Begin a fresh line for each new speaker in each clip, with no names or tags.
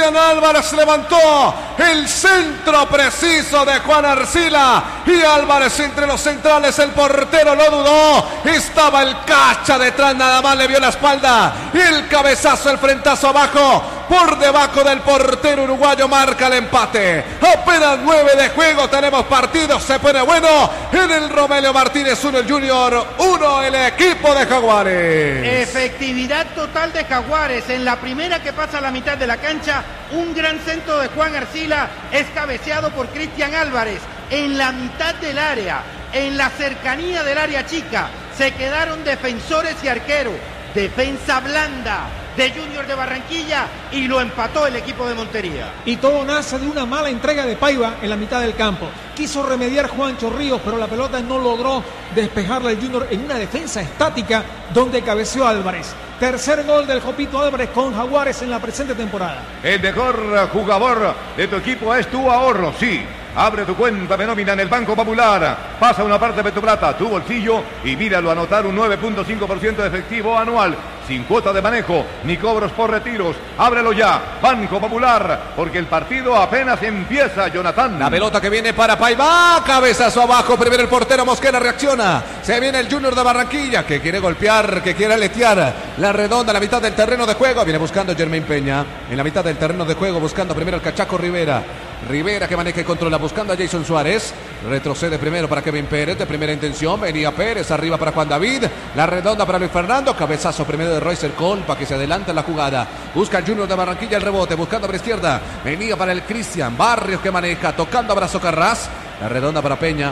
Cristian Álvarez levantó el centro preciso de Juan Arcila. Y Álvarez entre los centrales, el portero lo dudó. Estaba el Cacha detrás, nada más le vio la espalda. Y el cabezazo, el frentazo abajo. Por debajo del portero uruguayo marca el empate. Apenas 9 de juego, tenemos partido, se pone bueno. En el Romelio Martínez 1 el Junior, 1 el equipo de Jaguares.
Efectividad total de Jaguares. En la primera que pasa a la mitad de la cancha, un gran centro de Juan Arcila es cabeceado por Cristian Álvarez. En la mitad del área, en la cercanía del área chica, se quedaron defensores y arqueros. Defensa blanda de Junior de Barranquilla y lo empató el equipo de Montería.
Y todo nace de una mala entrega de Paiva en la mitad del campo. Quiso remediar Juancho Ríos, pero la pelota no logró despejarla al Junior en una defensa estática donde cabeceó Álvarez. Tercer gol del Jopito Álvarez con Jaguares en la presente temporada.
El mejor jugador de tu equipo es tu ahorro, sí. Abre tu cuenta de nómina en el Banco Popular. Pasa una parte de tu plata a tu bolsillo y míralo anotar un 9.5% de efectivo anual. Sin cuota de manejo ni cobros por retiros. Ábrelo ya, Banco Popular, porque el partido apenas empieza, Jonathan.
La pelota que viene para Paiva, cabezazo abajo, primero el portero Mosquera reacciona. Se viene el Junior de Barranquilla, que quiere golpear, que quiere aletear. La redonda en la mitad del terreno de juego. Viene buscando Germain Peña. En la mitad del terreno de juego, buscando primero el Cachaco Rivera. Rivera que maneja y controla, buscando a Jason Suárez. Retrocede primero para Kevin Pérez, de primera intención. Venía Pérez, arriba para Juan David. La redonda para Luis Fernando. Cabezazo primero de Roycer Colpa, que se adelanta en la jugada. Busca el Junior de Barranquilla el rebote, buscando por izquierda. Venía para el Cristian Barrios que maneja, tocando a Brazo Carras. La redonda para Peña.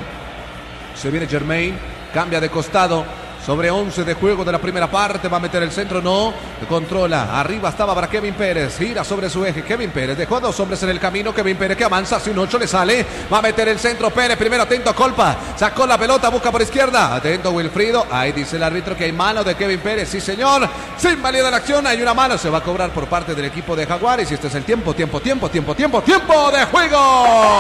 Se viene Germain, cambia de costado. Sobre 11 de juego de la primera parte, va a meter el centro, no, controla, arriba estaba para Kevin Pérez, gira sobre su eje, Kevin Pérez, dejó a dos hombres en el camino, Kevin Pérez que avanza, hace un 8 le sale, va a meter el centro, Pérez, primero atento a Colpa, sacó la pelota, busca por izquierda, atento Wilfrido, ahí dice el árbitro que hay mano de Kevin Pérez, sí señor, se invalida la acción, hay una mano, se va a cobrar por parte del equipo de Jaguares y este es el tiempo de juego.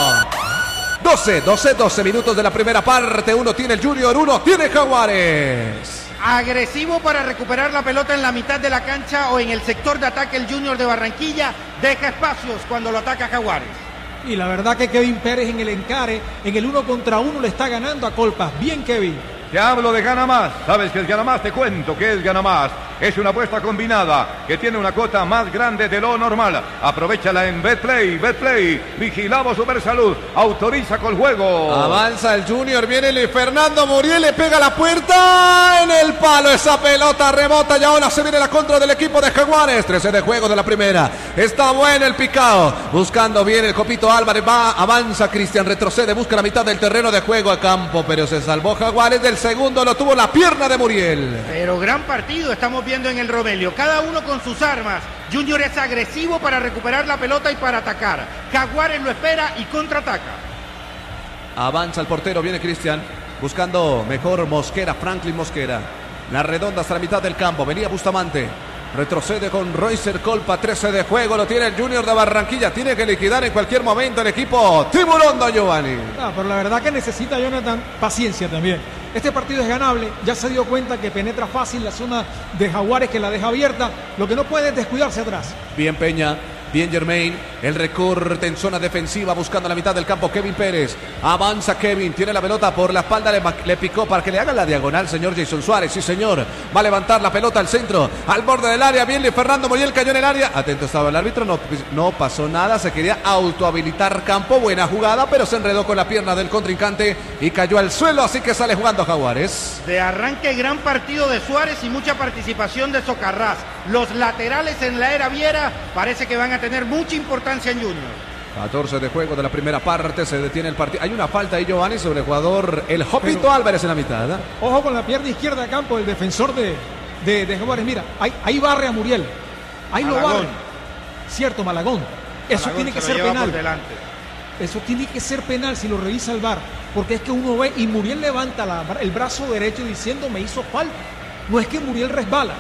12 minutos de la primera parte. Uno tiene el Junior, uno tiene Jaguares.
Agresivo para recuperar la pelota en la mitad de la cancha o en el sector de ataque el Junior de Barranquilla. Deja espacios cuando lo ataca Jaguares.
Y la verdad que Kevin Pérez en el encare, en el 1 contra 1 le está ganando a Colpas. Bien, Kevin.
Te hablo de Gana Más. ¿Sabes qué es Gana Más? Te cuento qué es Gana Más. Es una apuesta combinada que tiene una cuota más grande de lo normal. Aprovéchala en Betplay. Betplay. Vigilamos Supersalud. Autoriza con juego.
Avanza el Junior. Viene Luis Fernando Muriel. Le pega la puerta. En el palo esa pelota rebota. Y ahora se viene la contra del equipo de Jaguares. 13 de juego de la primera. Está bueno el picao. Buscando bien el Copito Álvarez. Va, avanza Cristian. Retrocede. Busca la mitad del terreno de juego a campo. Pero se salvó Jaguares. Del segundo lo tuvo la pierna de Muriel.
Pero gran partido estamos viendo en el Romelio. Cada uno con sus armas. Junior es agresivo para recuperar la pelota y para atacar. Jaguares lo espera y contraataca.
Avanza el portero. Viene Cristian. Buscando mejor Mosquera. Franklin Mosquera. La redonda hasta la mitad del campo. Venía Bustamante. Retrocede con Roycer Colpa, 13 de juego, lo tiene el Junior de Barranquilla, tiene que liquidar en cualquier momento el equipo Tiburón, don Giovanni.
Pero la verdad que necesita Jonathan paciencia también. Este partido es ganable, ya se dio cuenta que penetra fácil la zona de Jaguares que la deja abierta, lo que no puede es descuidarse atrás.
Bien Peña. Bien Germain, el recorte en zona defensiva buscando la mitad del campo Kevin Pérez, avanza Kevin, tiene la pelota por la espalda, le picó para que le haga la diagonal señor Jason Suárez, sí señor, va a levantar la pelota al centro, al borde del área, bien Fernando Muriel cayó en el área, atento estaba el árbitro, no pasó nada, se quería autohabilitar campo, buena jugada, pero se enredó con la pierna del contrincante y cayó al suelo, así que sale jugando Jaguares.
De arranque gran partido de Suárez y mucha participación de Socarrás, los laterales en la era Viera parece que van a tener mucha importancia en Junior.
14 de juego de la primera parte, se detiene el partido. Hay una falta ahí, Giovanni, sobre el jugador, el Jopito Álvarez en la mitad.
Ojo con la pierna izquierda de campo del defensor de Jaguares. Mira, ahí barre a Muriel. Ahí Malagón. Lo barre. Cierto, Malagón. Eso
Malagón
tiene que ser penal. Eso tiene que ser penal si lo revisa el VAR. Porque es que uno ve y Muriel levanta el brazo derecho diciendo me hizo falta. No es que Muriel resbala.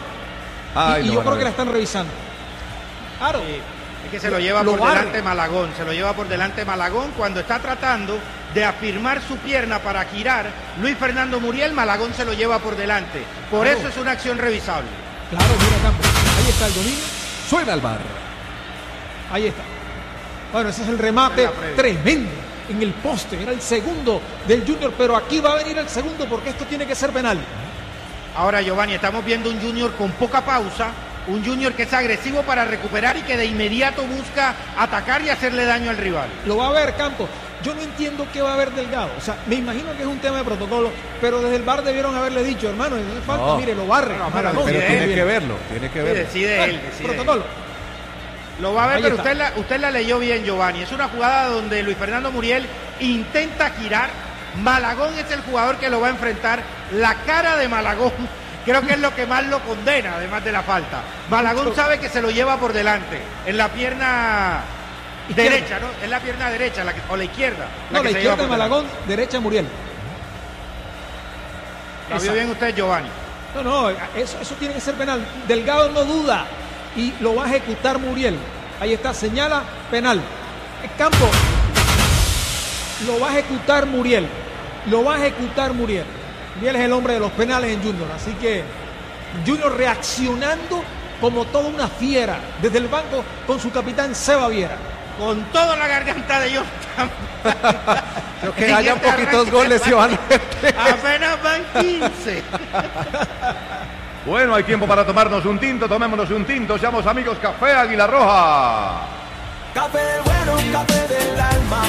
Y yo creo que la están revisando. Claro.
Sí. Es que se lo lleva por delante Malagón. Se lo lleva por delante Malagón cuando está tratando de afirmar su pierna para girar. Luis Fernando Muriel, Malagón se lo lleva por delante. Por eso es una acción revisable.
Claro, mira campo. Ahí está el dominio.
Suena el VAR.
Ahí está. Bueno, ese es el remate tremendo en el poste. Era el segundo del Junior, pero aquí va a venir el segundo porque esto tiene que ser penal.
Ahora, Giovanni, estamos viendo un Junior con poca pausa, un Junior que es agresivo para recuperar y que de inmediato busca atacar y hacerle daño al rival.
Lo va a ver Campos. Yo no entiendo qué va a ver Delgado. O sea, me imagino que es un tema de protocolo, pero desde el VAR debieron haberle dicho, hermano, no le falta, mire, lo barre.
Pero tiene que verlo,
Decide él.
Protocolo.
Lo va a ver, pero usted la leyó bien, Giovanni. Es una jugada donde Luis Fernando Muriel intenta girar. Malagón es el jugador que lo va a enfrentar. La cara de Malagón creo que es lo que más lo condena, además de la falta. Malagón sabe que se lo lleva por delante, en la pierna derecha, ¿no? Es la pierna derecha o la izquierda.
No, la izquierda de Malagón, derecha Muriel.
¿La vio bien usted, Giovanni?
No, eso tiene que ser penal. Delgado no duda y lo va a ejecutar Muriel. Ahí está, señala penal. El campo lo va a ejecutar Muriel. Muriel es el hombre de los penales en Junior, así que Junior reaccionando como toda una fiera desde el banco con su capitán Seba Viera.
Con toda la garganta de Jonathan.
Creo que haya poquitos goles, Giovanni.
Apenas van 15.
Bueno, hay tiempo para tomarnos un tinto, tomémonos un tinto, seamos amigos Café Águila Roja.
Café bueno, café del alma.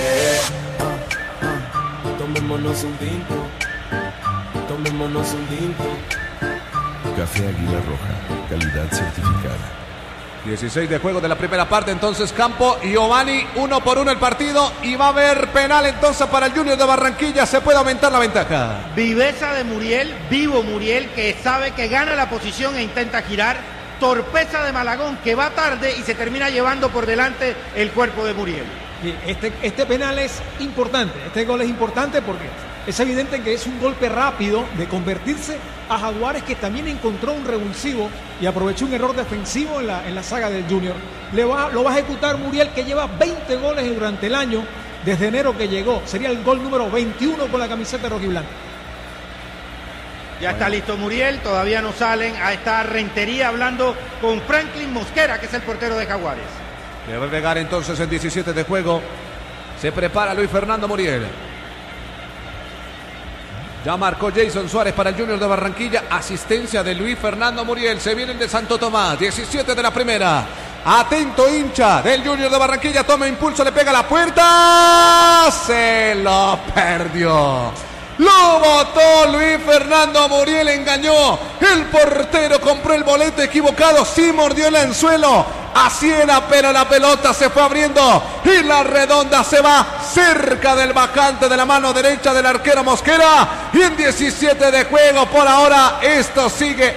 Tomémonos un tinto.
Café Águila Roja, calidad certificada.
16 de juego de la primera parte, entonces Campo y Giovanni, 1-1 el partido y va a haber penal entonces para el Junior de Barranquilla, se puede aumentar la ventaja.
Viveza de Muriel, vivo Muriel, que sabe que gana la posición e intenta girar. Torpeza de Malagón, que va tarde y se termina llevando por delante el cuerpo de Muriel.
Este penal es importante, este gol es importante porque es evidente que es un golpe rápido de convertirse a Jaguares, que también encontró un revulsivo y aprovechó un error defensivo en la saga del Junior. Lo va a ejecutar Muriel, que lleva 20 goles durante el año, desde enero que llegó. Sería el gol número 21 con la camiseta rojiblanca.
Ya está listo Muriel, todavía no salen a esta rentería hablando con Franklin Mosquera, que es el portero de Jaguares.
Debe pegar entonces en 17 de juego. Se prepara Luis Fernando Muriel. Ya marcó Jason Suárez para el Junior de Barranquilla. Asistencia de Luis Fernando Muriel. Se viene el de Santo Tomás. 17 de la primera. Atento hincha del Junior de Barranquilla. Toma impulso, le pega a la puerta. Se lo perdió. Lo botó Luis Fernando Muriel. Engañó. El portero compró el boleto equivocado. Sí mordió el anzuelo. Así era, pero la pelota se fue abriendo y la redonda se va cerca del bajante de la mano derecha del arquero Mosquera. Y en 17 de juego, por ahora, esto sigue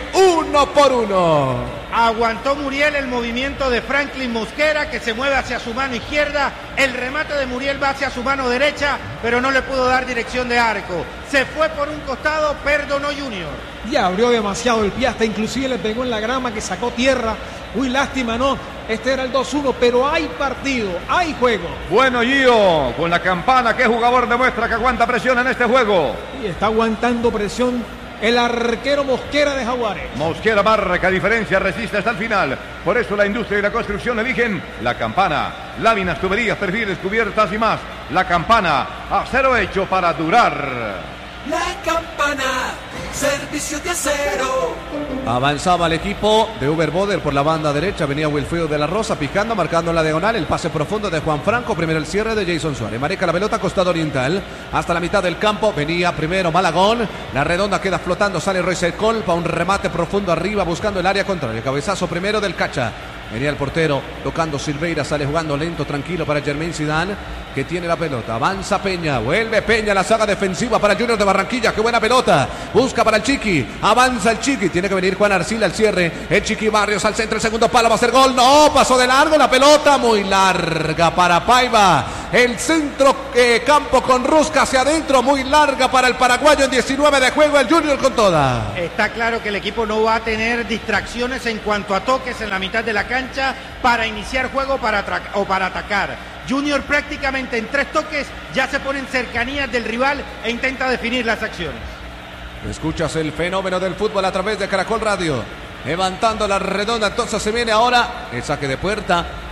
1-1.
Aguantó Muriel el movimiento de Franklin Mosquera, que se mueve hacia su mano izquierda. El remate de Muriel va hacia su mano derecha, pero no le pudo dar dirección de arco. Se fue por un costado, perdonó Junior.
Y abrió demasiado el pie, hasta inclusive le pegó en la grama que sacó tierra. Uy, lástima, no. Este era el 2-1, pero hay partido, hay juego.
Bueno, Gio, con la campana, ¿qué jugador demuestra que aguanta presión en este juego?
Y está aguantando presión el arquero Mosquera de Jaguares.
Mosquera marca diferencia, resiste hasta el final. Por eso la industria y la construcción eligen la campana. Láminas, tuberías, perfiles, cubiertas y más. La campana, acero hecho para durar.
La campana, servicio de acero.
Avanzaba el equipo de Uber Boder por la banda derecha. Venía Wilfredo de la Rosa picando, marcando la diagonal. El pase profundo de Juan Franco. Primero el cierre de Jason Suárez. Maneja la pelota costado oriental. Hasta la mitad del campo. Venía primero Malagón. La redonda queda flotando. Sale Royce Colpa. Un remate profundo arriba buscando el área contraria. Cabezazo primero del Cacha. Venía el portero tocando Silveira, sale jugando lento, tranquilo para Jermaine Zidane, que tiene la pelota. Avanza Peña, vuelve Peña, la saga defensiva para Junior de Barranquilla. Qué buena pelota, busca para el Chiqui, avanza el Chiqui, tiene que venir Juan Arcila al cierre. El Chiqui Barrios al centro, el segundo palo, va a ser gol. No, pasó de largo la pelota, muy larga para Paiva. El centro campo con Rusca hacia adentro, muy larga para el paraguayo en 19 de juego. El Junior con toda.
Está claro que el equipo no va a tener distracciones en cuanto a toques en la mitad de la cancha para iniciar juego o para atacar. Junior prácticamente en 3 toques ya se pone en cercanías del rival e intenta definir las acciones.
Escuchas el fenómeno del fútbol a través de Caracol Radio. Levantando la redonda, entonces se viene ahora el saque de puerta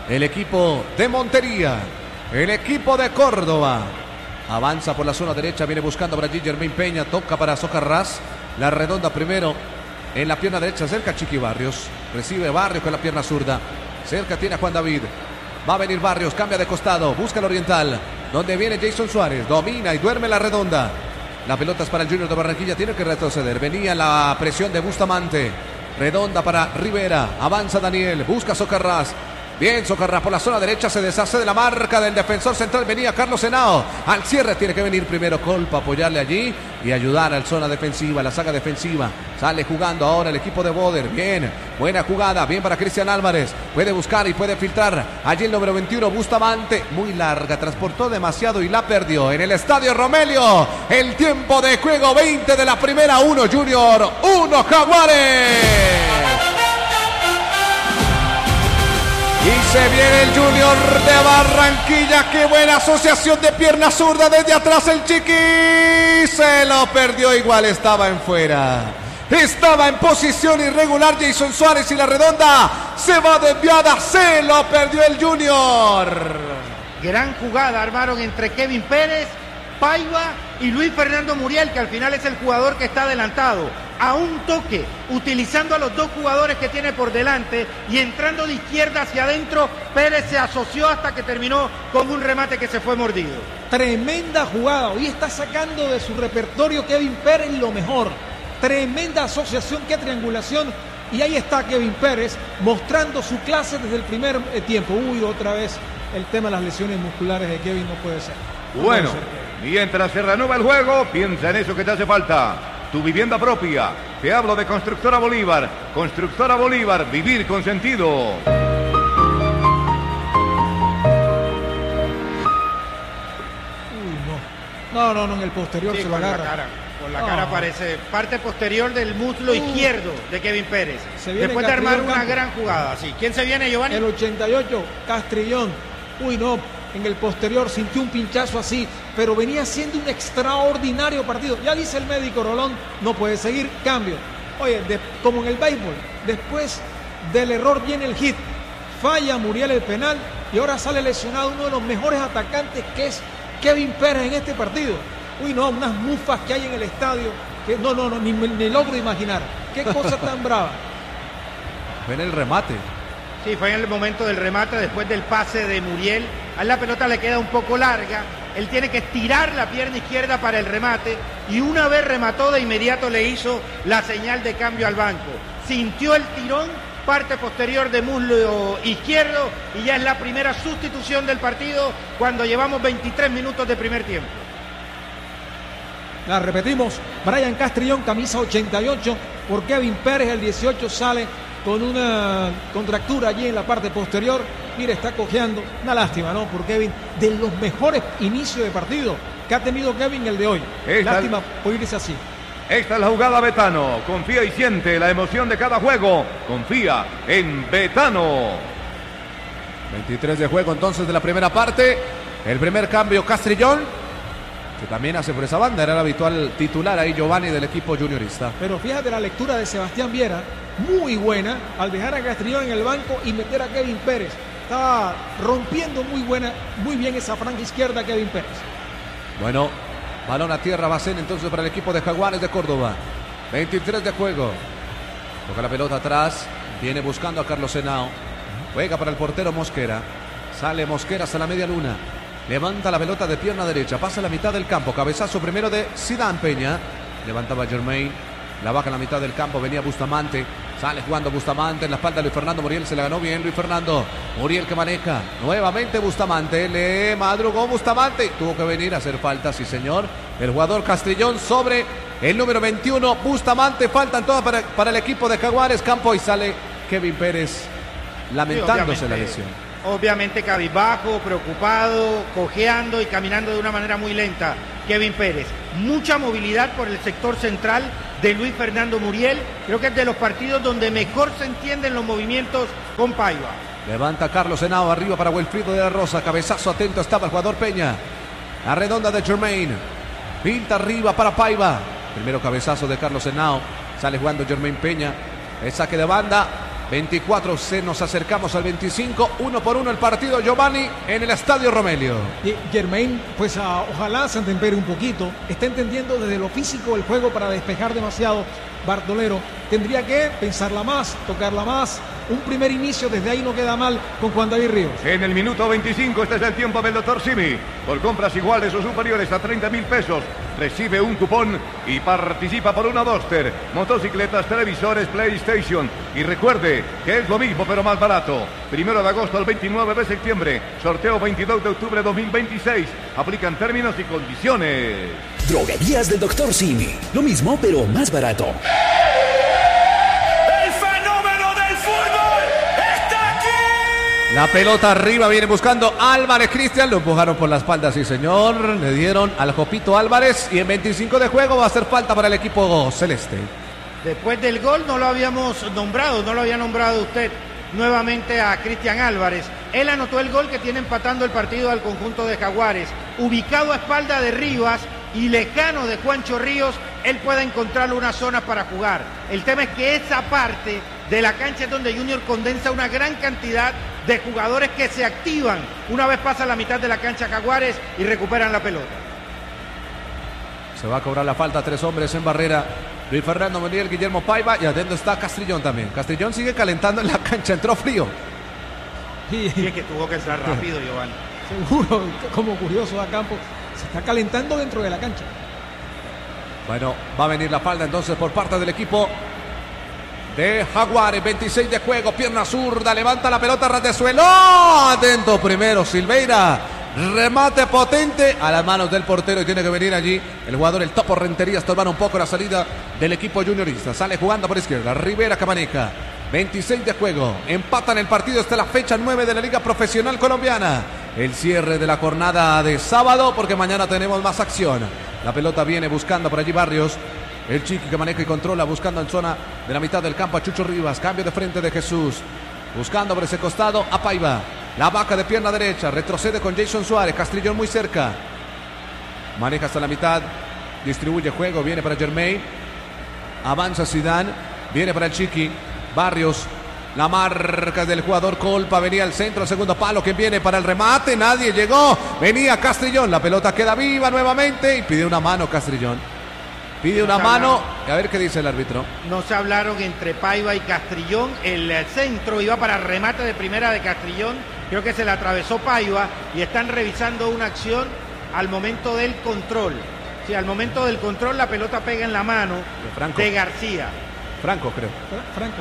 el equipo de Montería, el equipo de Córdoba. Avanza por la zona derecha, viene buscando para allí Germain Peña, toca para Socarrás, la redonda primero en la pierna derecha, cerca Chiqui Barrios, recibe Barrios con la pierna zurda, cerca tiene a Juan David, va a venir Barrios, cambia de costado, busca el oriental, donde viene Jason Suárez, domina y duerme la redonda, la pelota es para el Junior de Barranquilla, tiene que retroceder, venía la presión de Bustamante, redonda para Rivera, avanza Daniel, busca Socarrás. Bien, Socarrás por la zona derecha, se deshace de la marca del defensor central, venía Carlos Henao, al cierre tiene que venir primero Colpa, apoyarle allí y ayudar al zona defensiva, la saga defensiva, sale jugando ahora el equipo de Boder, bien, buena jugada, bien para Cristian Álvarez, puede buscar y puede filtrar, allí el número 21 Bustamante, muy larga, transportó demasiado y la perdió en el Estadio Romelio, el tiempo de juego 20 de la primera, 1 Junior, 1 Jaguares. Y se viene el Junior de Barranquilla. Qué buena asociación de pierna zurda desde atrás el Chiqui. Se lo perdió, igual estaba en fuera. Estaba en posición irregular Jason Suárez y la redonda se va desviada. Se lo perdió el Junior.
Gran jugada armaron entre Kevin Pérez, Paiva y Luis Fernando Muriel, que al final es el jugador que está adelantado. A un toque, utilizando a los dos jugadores que tiene por delante y entrando de izquierda hacia adentro, Pérez se asoció hasta que terminó con un remate que se fue mordido.
Tremenda jugada, hoy está sacando de su repertorio Kevin Pérez lo mejor. Tremenda asociación, qué triangulación. Y ahí está Kevin Pérez mostrando su clase desde el primer tiempo. Uy, otra vez el tema de las lesiones musculares de Kevin no puede ser.
Bueno, mientras se reanuda el juego, piensa en eso que te hace falta. Tu vivienda propia. Te hablo de Constructora Bolívar. Constructora Bolívar, vivir con sentido.
Uy, no, en el posterior
Sí,
se lo agarra.
Con la cara parece parte posterior del muslo izquierdo de Kevin Pérez. Después de armar una gran jugada. Sí. ¿Quién se viene, Giovanni?
El 88, Castrillón. Uy, no, en el posterior sintió un pinchazo así, pero venía siendo un extraordinario partido. Ya dice el médico Rolón, no puede seguir, cambio. Oye, como en el béisbol, después del error viene el hit, falla Muriel el penal y ahora sale lesionado uno de los mejores atacantes que es Kevin Pérez en este partido. Uy, no, unas mufas que hay en el estadio, que no, ni logro imaginar. Qué cosa tan brava.
Fue en el remate.
Sí, fue en el momento del remate después del pase de Muriel. A la pelota le queda un poco larga. Él tiene que estirar la pierna izquierda para el remate y una vez remató de inmediato le hizo la señal de cambio al banco. Sintió el tirón, parte posterior de muslo izquierdo y ya es la primera sustitución del partido cuando llevamos 23 minutos de primer tiempo.
La repetimos, Brian Castrillón, camisa 88, por Kevin Pérez, el 18 sale con una contractura allí en la parte posterior. Mira, está cojeando. Una lástima, ¿no? Por Kevin, de los mejores inicios de partido que ha tenido Kevin el de hoy. Lástima por irse así.
Esta es la jugada Betano. Confía y siente la emoción de cada juego. Confía en Betano.
23 de juego entonces de la primera parte. El primer cambio Castrillón, que también hace por esa banda. Era el habitual titular ahí Giovanni del equipo juniorista.
Pero fíjate la lectura de Sebastián Viera, muy buena, al dejar a Castrillón en el banco y meter a Kevin Pérez. Estaba rompiendo muy bien esa franja izquierda Kevin Pérez.
Bueno, balón a tierra va a ser entonces para el equipo de Jaguares de Córdoba. 23 de juego. Toca la pelota atrás. Viene buscando a Carlos Henao. Juega para el portero Mosquera. Sale Mosquera hasta la media luna. Levanta la pelota de pierna derecha. Pasa a la mitad del campo. Cabezazo primero de Zidane Peña. Levantaba Germain. La baja en la mitad del campo. Venía Bustamante. Sale jugando Bustamante en la espalda de Luis Fernando Muriel. Se la ganó bien Luis Fernando. Muriel que maneja. Nuevamente Bustamante. Le madrugó Bustamante. Tuvo que venir a hacer falta, sí señor. El jugador Castrillón sobre el número 21. Bustamante. Faltan todas para el equipo de Jaguares. Campo y sale Kevin Pérez lamentándose la lesión.
Obviamente cabizbajo, preocupado, cojeando y caminando de una manera muy lenta. Kevin Pérez. Mucha movilidad por el sector central de Luis Fernando Muriel. Creo que es de los partidos donde mejor se entienden los movimientos con Paiva.
Levanta Carlos Henao arriba para Wilfrido de la Rosa. Cabezazo atento estaba el jugador Peña. La redonda de Germain. Pinta arriba para Paiva. Primero cabezazo de Carlos Henao. Sale jugando Germain Peña. El saque de banda. 24, nos acercamos al 25, 1-1 el partido, Giovanni, en el Estadio Romelio.
Y Germain, pues ojalá se atempere un poquito, está entendiendo desde lo físico el juego para despejar demasiado. Bartolero tendría que pensarla más, tocarla más. Un primer inicio desde ahí no queda mal con Juan David Ríos.
En el minuto 25, este es el tiempo del Dr. Simi. Por compras iguales o superiores a 30.000 pesos, recibe un cupón y participa por una Duster, motocicletas, televisores, PlayStation. Y recuerde que es lo mismo pero más barato. 1 de agosto al 29 de septiembre, sorteo 22 de octubre de 2026. Aplican términos y condiciones.
Droguerías del Dr. Simi. Lo mismo, pero más barato.
¡El fenómeno del fútbol está aquí!
La pelota arriba, viene buscando Álvarez. Cristian, lo empujaron por la espalda, sí señor. Le dieron al Jopito Álvarez y en 25 de juego va a hacer falta para el equipo celeste.
Después del gol no lo habíamos nombrado, no lo había nombrado usted nuevamente a Cristian Álvarez. Él anotó el gol que tiene empatando el partido al conjunto de Jaguares. Ubicado a espalda de Rivas y lejano de Juancho Ríos, él puede encontrar una zona para jugar. El tema es que esa parte de la cancha es donde Junior condensa una gran cantidad de jugadores que se activan una vez pasa la mitad de la cancha Jaguares y recuperan la pelota.
Se va a cobrar la falta, 3 hombres en barrera. Luis Fernando Muriel, Guillermo Paiva y adentro está Castrillón también. Castrillón sigue calentando en la cancha, entró frío.
Y es que tuvo que entrar rápido, Giovanni.
Seguro, como curioso a campo, se está calentando dentro de la cancha.
Bueno, va a venir la falta entonces por parte del equipo de Jaguares. 26 de juego, pierna zurda, levanta la pelota ras de suelo. Atento primero Silveira. Remate potente a las manos del portero y tiene que venir allí el jugador, el Topo Rentería, estorbar un poco la salida del equipo juniorista. Sale jugando por izquierda, Rivera Camaneca. 26 de juego, empatan el partido hasta la fecha 9 de la Liga Profesional Colombiana. El cierre de la jornada de sábado porque mañana tenemos más acción. La pelota viene buscando por allí Barrios. El Chiqui que maneja y controla, buscando en zona de la mitad del campo a Chucho Rivas. Cambio de frente de Jesús. Buscando por ese costado a Paiva. La vaca de pierna derecha. Retrocede con Jason Suárez. Castrillón muy cerca. Maneja hasta la mitad. Distribuye juego. Viene para Germain. Avanza Zidane. Viene para el Chiqui. Barrios. La marca del jugador Colpa. Venía al centro. El segundo palo que viene para el remate. Nadie llegó. Venía Castrillón. La pelota queda viva nuevamente. Y pide una mano Castrillón. Pide una mano, a ver qué dice el árbitro.
No se hablaron entre Paiva y Castrillón. El centro iba para remate de primera de Castrillón. Creo que se le atravesó Paiva y están revisando una acción al momento del control. Sí, al momento del control la pelota pega en la mano de García.
Franco, creo.
Franco.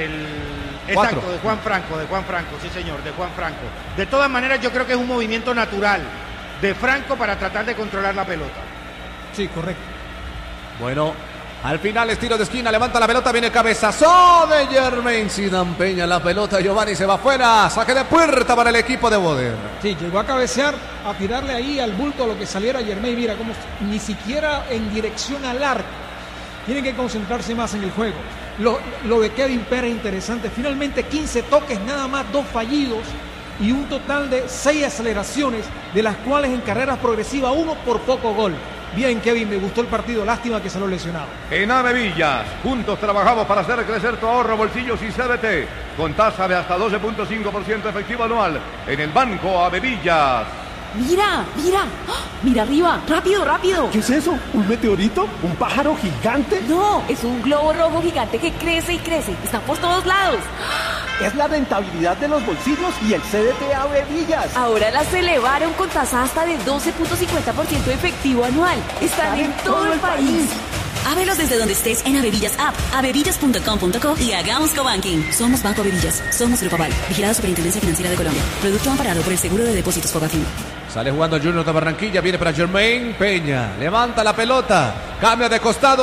Exacto, de Juan Franco, sí señor, de Juan Franco. De todas maneras yo creo que es un movimiento natural de Franco para tratar de controlar la pelota.
Sí, correcto.
Bueno, al final es tiro de esquina, levanta la pelota, viene el cabezazo de Germain Zidane Peña, la pelota Giovanni se va afuera, saque de puerta para el equipo de Boder.
Sí, llegó a cabecear, a tirarle ahí al bulto a lo que saliera Germain, mira como ni siquiera en dirección al arco. Tienen que concentrarse más en el juego. Lo de Kevin Pérez interesante, finalmente 15 toques, nada más 2 fallidos y un total de 6 aceleraciones, de las cuales en carreras progresivas 1 por poco gol. Bien, Kevin, me gustó el partido, lástima que se lo lesionado.
En Ave Villas, juntos trabajamos para hacer crecer tu ahorro, bolsillos y CDT, con tasa de hasta 12.5% efectivo anual en el Banco Ave Villas.
Mira, mira, ¡ah! Mira arriba, rápido, rápido.
¿Qué es eso? ¿Un meteorito? ¿Un pájaro gigante?
No, es un globo rojo gigante que crece y crece, está por todos lados.
Es la rentabilidad de los bolsillos y el CDT Ave Villas.
Ahora las elevaron con tasa hasta de 12.50% efectivo anual. Están en todo el país.
Ábrelos desde donde estés en Avevillas App, avevillas.com.co y hagamos cobanking. Somos Banco Avevillas, somos Grupo Aval, vigilado Superintendencia Financiera de Colombia. Producto amparado por el Seguro de Depósitos Fogafín.
Sale jugando el Junior de Barranquilla, viene para Germain Peña, levanta la pelota, cambia de costado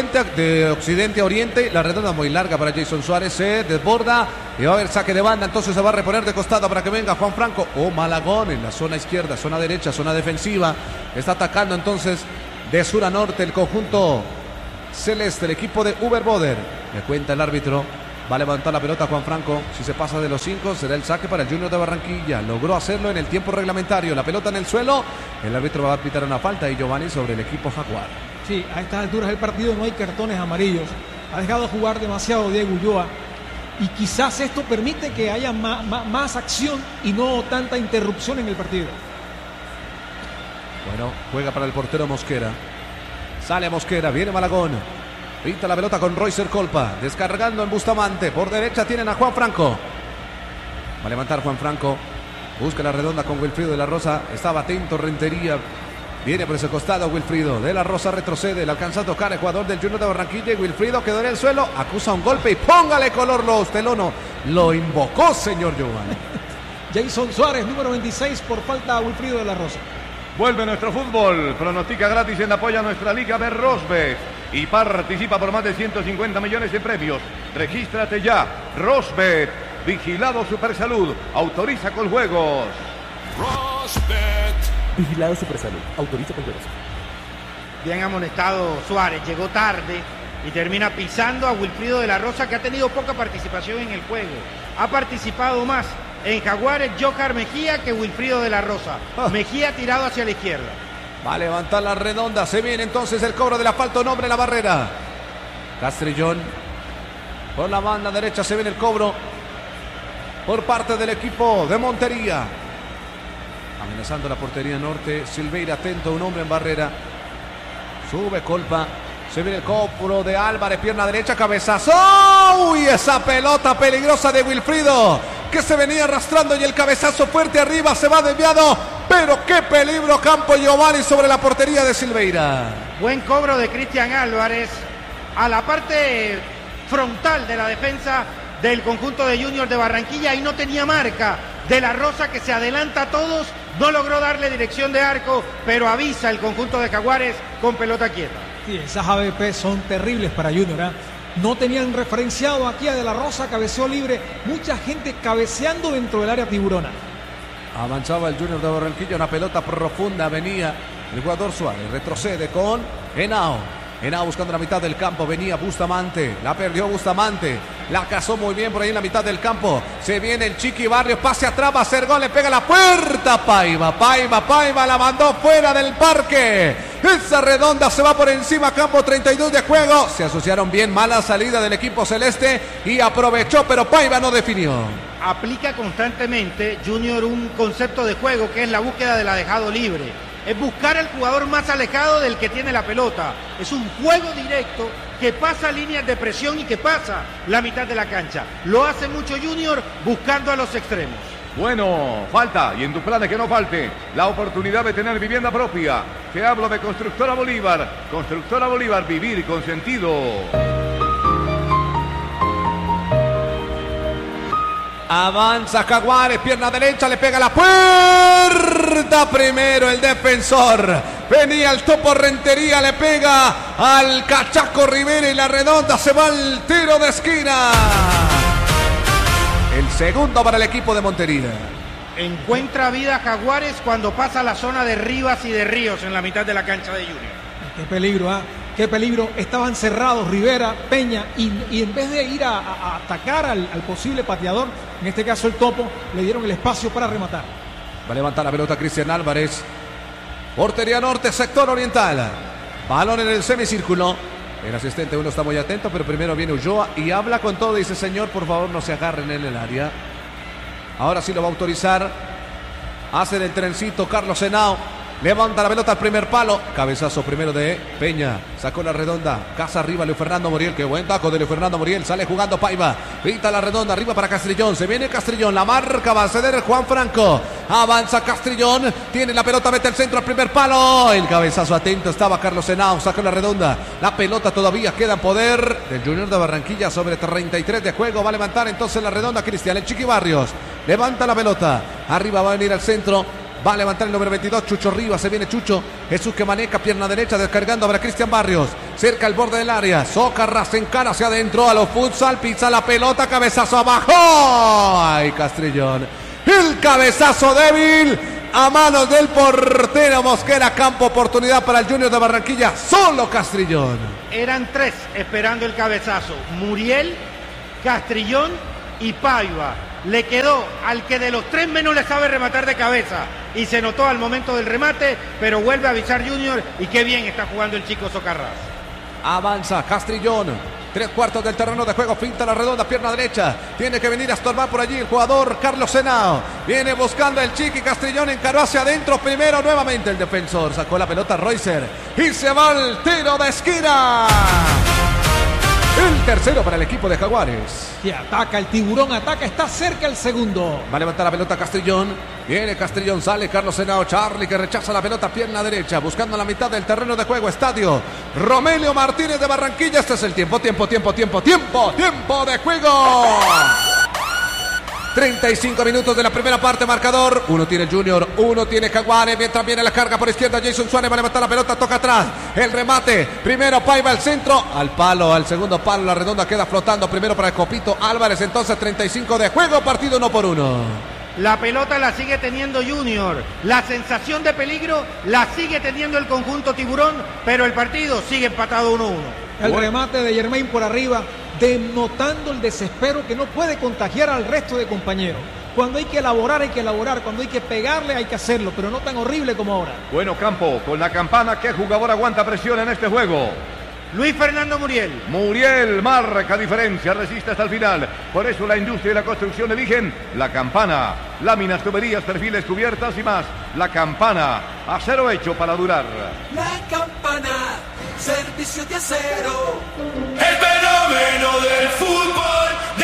de occidente a oriente, la redonda muy larga para Jason Suárez, se desborda y va a haber saque de banda, entonces se va a reponer de costado para que venga Juan Franco o Malagón en la zona izquierda, zona derecha, zona defensiva, está atacando entonces de sur a norte el conjunto celeste, el equipo de Uber Boder. Le cuenta el árbitro, va a levantar la pelota Juan Franco, si se pasa de los 5 será el saque para el Junior de Barranquilla, logró hacerlo en el tiempo reglamentario, la pelota en el suelo, el árbitro va a pitar una falta y Giovanni sobre el equipo Jaguar.
Sí, a estas alturas del partido no hay cartones amarillos, ha dejado jugar demasiado Diego Ulloa y quizás esto permite que haya más acción y no tanta interrupción en el partido.
Bueno, juega para el portero Mosquera. Sale Mosquera, viene Malagón. Pinta la pelota con Roycer Colpa. Descargando en Bustamante. Por derecha tienen a Juan Franco. Va a levantar Juan Franco. Busca la redonda con Wilfrido de la Rosa. Estaba atento Rentería. Viene por ese costado Wilfrido. De la Rosa retrocede. Le alcanza a tocar el jugador del Junior de Barranquilla. Y Wilfrido quedó en el suelo. Acusa un golpe y póngale color los telonos. Lo invocó, señor Giovanni.
Jason Suárez, número 26, por falta a Wilfrido de la Rosa.
Vuelve nuestro fútbol. Pronostica gratis en apoyo a nuestra liga de Rosbet. Y participa por más de 150 millones de premios. Regístrate ya. Rosbet. Vigilado Supersalud. Autoriza con juegos.
Rosbet. Vigilado Supersalud. Autoriza con juegos.
Bien amonestado Suárez. Llegó tarde y termina pisando a Wilfrido de la Rosa, que ha tenido poca participación en el juego. Ha participado más en Jaguares Jocar Mejía que Wilfrido de la Rosa. Mejía tirado hacia la izquierda.
Va a levantar la redonda. Se viene entonces el cobro de la falta. Un hombre en la barrera. Castrillón. Por la banda derecha se viene el cobro por parte del equipo de Montería. Amenazando la portería norte. Silveira atento. Un hombre en barrera. Sube Colpa. Se viene el cobro de Álvarez. Pierna derecha. Cabezazo. ¡Uy! Esa pelota peligrosa de Wilfrido, que se venía arrastrando, y el cabezazo fuerte arriba. Se va desviado. Pero qué peligro Campo Giovanni sobre la portería de Silveira.
Buen cobro de Cristian Álvarez a la parte frontal de la defensa del conjunto de Junior de Barranquilla, y no tenía marca. De la Rosa, que se adelanta a todos, no logró darle dirección de arco, pero avisa el conjunto de Jaguares con pelota quieta.
Sí, esas ABP son terribles para Junior, ¿eh? No tenían referenciado aquí a De la Rosa, cabeceó libre, mucha gente cabeceando dentro del área tiburona.
Avanzaba el Junior de Barranquilla, una pelota profunda, venía el jugador Suárez, retrocede con Henao. Henao buscando la mitad del campo, venía Bustamante, la perdió Bustamante, la cazó muy bien por ahí en la mitad del campo. Se viene el Chiqui Barrios, pase atrás, va a hacer gol, le pega la puerta. Paiva, la mandó fuera del parque. Esa redonda se va por encima, campo 32 de juego. Se asociaron bien, mala salida del equipo celeste y aprovechó, pero Paiva no definió.
Aplica constantemente Junior un concepto de juego que es la búsqueda de la dejado libre. Es buscar al jugador más alejado del que tiene la pelota. Es un juego directo que pasa líneas de presión y que pasa la mitad de la cancha. Lo hace mucho Junior buscando a los extremos.
Bueno, falta, y en tus planes que no falte la oportunidad de tener vivienda propia. Te hablo de Constructora Bolívar. Constructora Bolívar, vivir con sentido.
Avanza Jaguares, pierna derecha, le pega la puerta. Primero el defensor. Venía el Topo Rentería, le pega al Cachaco Rivera y la redonda se va al tiro de esquina. El segundo para el equipo de Montería.
Encuentra vida Jaguares cuando pasa la zona de Rivas y de Ríos en la mitad de la cancha de Junior.
Qué peligro, ¿ah? Qué peligro. Estaban cerrados Rivera, Peña, y en vez de ir a atacar al posible pateador, en este caso el Topo, le dieron el espacio para rematar.
Va a levantar la pelota Cristian Álvarez. Portería norte, sector oriental. Balón en el semicírculo. El asistente uno está muy atento, pero primero viene Ulloa y habla con todo. Dice, señor, por favor no se agarren en el área. Ahora sí lo va a autorizar. Hace el trencito Carlos Henao. Levanta la pelota al primer palo. Cabezazo primero de Peña. Sacó la redonda. Casa arriba Leo Fernando Muriel. Qué buen taco de Leo Fernando Muriel. Sale jugando Paiva. Pinta la redonda arriba para Castrillón. Se viene Castrillón. La marca va a ceder Juan Franco. Avanza Castrillón. Tiene la pelota. Mete el centro al primer palo. El cabezazo atento estaba Carlos Henao. Sacó la redonda. La pelota todavía queda en poder del Junior de Barranquilla sobre 33 de juego. Va a levantar entonces la redonda Cristian. El Chiqui Barrios. Levanta la pelota. Arriba va a venir al centro. Va a levantar el número 22, Chucho Rivas, se viene Chucho, Jesús Quemaneca, pierna derecha, descargando para Cristian Barrios, cerca al borde del área, Socarra se encara hacia adentro, a los futsal, pisa la pelota, cabezazo abajo, ¡ay, Castrillón! El cabezazo débil, a manos del portero Mosquera, campo, oportunidad para el Junior de Barranquilla, solo Castrillón.
Eran tres esperando el cabezazo, Muriel, Castrillón y Paiva. Le quedó al que de los tres menos le sabe rematar de cabeza y se notó al momento del remate, pero vuelve a avisar Junior y qué bien está jugando el chico Socarrás.
Avanza Castrillón, 3/4 del terreno de juego, finta la redonda, pierna derecha. Tiene que venir a estorbar por allí el jugador Carlos Henao. Viene buscando el Chiqui Castrillón, encaró hacia adentro. Primero nuevamente el defensor, sacó la pelota Reuser y se va el tiro de esquina. El tercero para el equipo de Jaguares.
Que ataca, el tiburón ataca, está cerca el segundo.
Va a levantar la pelota Castrillón. Viene Castrillón, sale Carlos Henao. Charlie que rechaza la pelota, pierna derecha, buscando la mitad del terreno de juego. Estadio Romelio Martínez de Barranquilla. Este es el tiempo de juego. 35 minutos de la primera parte, marcador. Uno tiene el Junior, uno tiene Jaguares. Mientras viene la carga por izquierda, Jason Suárez va a levantar la pelota, toca atrás. El remate, primero Paiva al centro, al palo, al segundo palo, la redonda queda flotando. Primero para el Copito Álvarez, entonces 35 de juego, partido 1-1.
La pelota la sigue teniendo Junior. La sensación de peligro la sigue teniendo el conjunto tiburón, pero el partido sigue empatado 1-1.
El remate de Germain por arriba, denotando el desespero que no puede contagiar al resto de compañeros. Cuando hay que elaborar, cuando hay que pegarle, hay que hacerlo, pero no tan horrible como ahora.
Bueno, Campo, con la campana, ¿qué jugador aguanta presión en este juego?
Luis Fernando Muriel.
Muriel marca diferencia, resiste hasta el final. Por eso la industria y la construcción eligen la campana. Láminas, tuberías, perfiles, cubiertas y más. La campana, acero hecho para durar.
La campana, servicio de acero. El fenómeno del fútbol de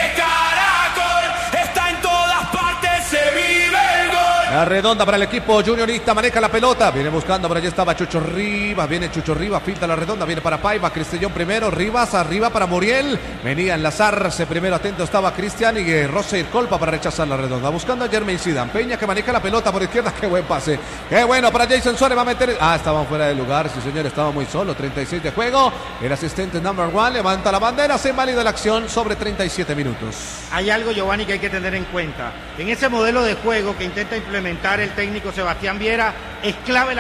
Caracol está en todas partes, se vive el gol.
La redonda para el equipo juniorista, maneja la pelota, viene buscando, por allí estaba Chucho Rivas, viene Chucho Rivas, finta la redonda, viene para Paiva, Cristellón primero, Rivas arriba para Muriel, venía a enlazarse primero, atento estaba Cristian y Roser Colpa para rechazar la redonda, buscando a Jermaine Zidane, Peña que maneja la pelota por izquierda, qué buen pase, qué bueno para Jason Suárez, va a meter, estaban fuera de lugar, sí señor, estaba muy solo, 36 de juego, el asistente number one levanta la bandera, se invalida la acción sobre 37 minutos.
Hay algo, Giovanni, que hay que tener en cuenta, en ese modelo de juego que intenta implementar el técnico Sebastián Viera, es clave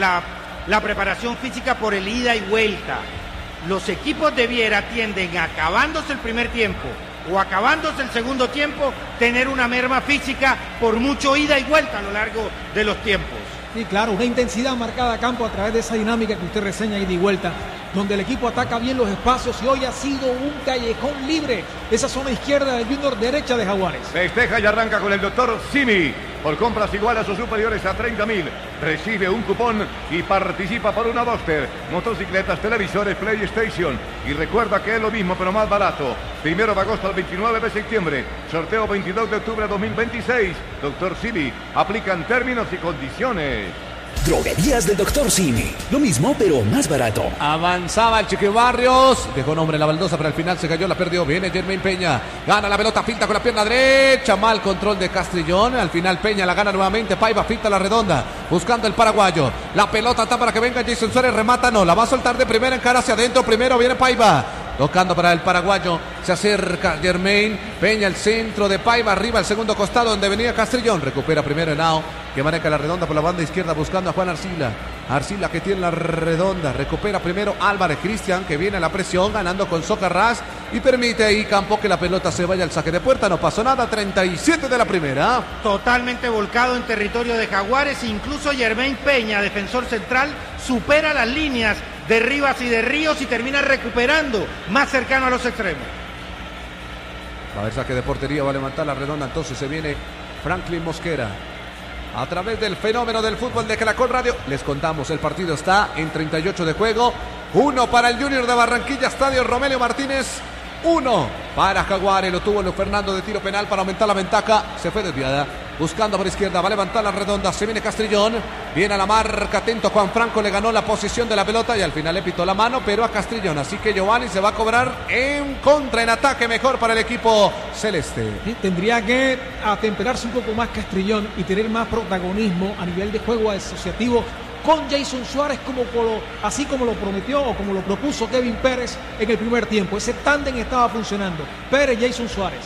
la preparación física por el ida y vuelta. Los equipos de Viera tienden, acabándose el primer tiempo o acabándose el segundo tiempo, tener una merma física por mucho ida y vuelta a lo largo de los tiempos.
Sí, claro, una intensidad marcada a campo a través de esa dinámica que usted reseña ida y vuelta, donde el equipo ataca bien los espacios y hoy ha sido un callejón libre. Esa zona izquierda del Junior, derecha de Jaguares.
Festeja y arranca con el doctor Simi. Por compras iguales o superiores a 30.000, recibe un cupón y participa por una Duster, motocicletas, televisores, PlayStation. Y recuerda que es lo mismo pero más barato. 1 de agosto al 29 de septiembre. Sorteo 22 de octubre de 2026. Doctor Simi. Aplican términos y condiciones.
Droguerías del Dr. Simi. Lo mismo, pero más barato.
Avanzaba el Chiqui Barrios. Dejó nombre en la baldosa, pero al final se cayó, la perdió. Viene Jermaine Peña. Gana la pelota, finta con la pierna derecha. Mal control de Castrillón. Al final Peña la gana nuevamente. Paiva finta la redonda. Buscando el paraguayo. La pelota está para que venga Jason Suárez. Remata, no. La va a soltar de primera en cara hacia adentro. Primero viene Paiva. Tocando para el paraguayo, se acerca Germain, Peña el centro de Paiva, arriba al segundo costado donde venía Castrillón, recupera primero Henao, que maneja la redonda por la banda izquierda buscando a Juan Arcila, Arcila que tiene la redonda, recupera primero Álvarez, Cristian que viene a la presión, ganando con Socarrás y permite ahí Campo que la pelota se vaya al saque de puerta, no pasó nada, 37 de la primera.
Totalmente volcado en territorio de Jaguares, incluso Germain Peña, defensor central, supera las líneas de Rivas y de Ríos y termina recuperando más cercano a los extremos.
Va a haber saque de portería, va a levantar la redonda, entonces se viene Franklin Mosquera. A través del fenómeno del fútbol de Caracol Radio, les contamos, el partido está en 38 de juego, 1 para el Junior de Barranquilla, Estadio Romelio Martínez, 1 para Jaguares, lo tuvo Luis Fernando de tiro penal para aumentar la ventaja, se fue desviada, buscando por izquierda, va a levantar la redonda, se viene Castrillón, viene a la marca, atento Juan Franco, le ganó la posición de la pelota y al final le pitó la mano, pero a Castrillón, así que Giovanni se va a cobrar en contra, en ataque mejor para el equipo celeste.
Sí, tendría que atemperarse un poco más Castrillón y tener más protagonismo a nivel de juego asociativo con Jason Suárez, así como lo prometió o como lo propuso Kevin Pérez en el primer tiempo. Ese tándem estaba funcionando. Pérez-Jason Suárez.